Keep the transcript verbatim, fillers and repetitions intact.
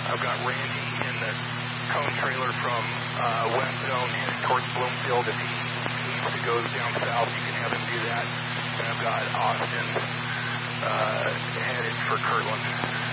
I've got Randy in the cone trailer from uh, West Zone headed towards Bloomfield. If he needs to go down south, you can have him do that. And I've got Austin uh, headed for Kirtland.